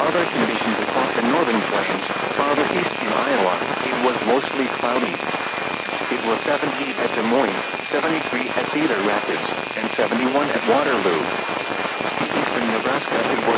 Other conditions across the northern plains, farther east in Iowa, it was mostly cloudy. It was 70 at Des Moines, 73 at Cedar Rapids, and 71 at Waterloo. In eastern Nebraska it was